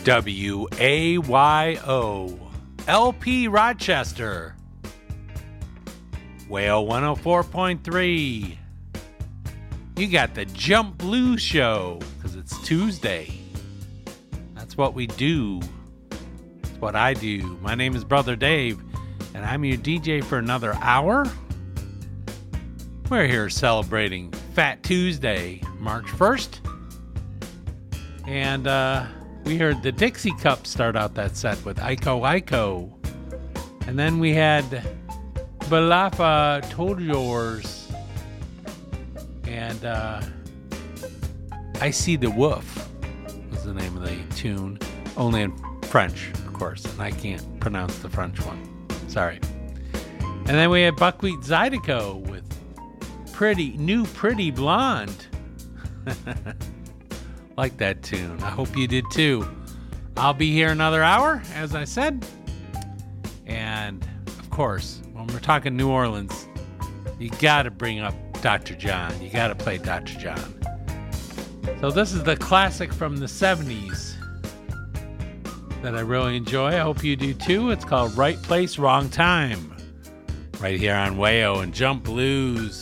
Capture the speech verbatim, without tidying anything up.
W A Y O, L P Rochester, Whale one oh four point three. You got the Jump Blues Show, because it's Tuesday. That's what we do. That's what I do. My name is Brother Dave, and I'm your D J for another hour. We're here celebrating Fat Tuesday, March first. And uh, we heard the Dixie Cup start out that set with Iko Iko. And then we had Balafa Told Yours. And uh, I See the Wolf was the name of the tune. Only in French, of course. And I can't pronounce the French one. Sorry. And then we had Buckwheat Zydeco with Pretty New Pretty Blonde. Like that tune. I hope you did too. I'll be here another hour, as I said. And, of course, when we're talking New Orleans, you got to bring up Doctor John. You got to play Doctor John. So this is the classic from the seventies that I really enjoy. I hope you do too. It's called Right Place, Wrong Time. Right here on Wayo and Jump Blues.